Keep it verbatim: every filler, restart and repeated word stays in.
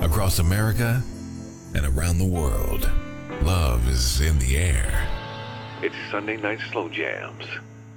Across America and around the world, love is in the air. It's Sunday Night Slow Jams